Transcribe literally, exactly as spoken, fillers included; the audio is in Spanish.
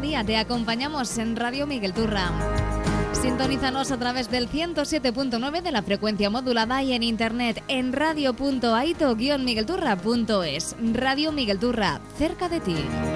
día te acompañamos en Radio Miguel Turra. Sintonízanos a través del ciento siete punto nueve de la frecuencia modulada y en internet en radio punto aito guion miguelturra punto es. Radio Miguel Turra, cerca de ti.